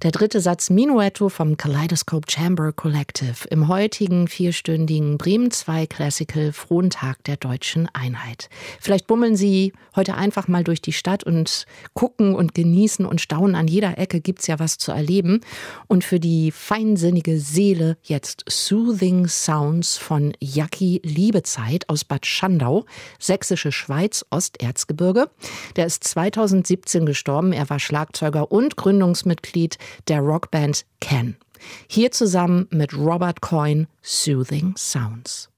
Der dritte Satz Minuetto vom Kaleidoscope Chamber Collective im heutigen 4-stündigen Bremen 2 Classical Frontag der Deutschen Einheit. Vielleicht bummeln Sie heute einfach mal durch die Stadt und gucken und genießen und staunen. An jeder Ecke gibt's ja was zu erleben. Und für die feinsinnige Seele jetzt Soothing Sounds von Jackie Liebezeit aus Bad Schandau, Sächsische Schweiz, Osterzgebirge. Der ist 2017 gestorben. Er war Schlagzeuger und Gründungsmitglied der Rockband Can. Hier zusammen mit Robert Coyne, Soothing Sounds.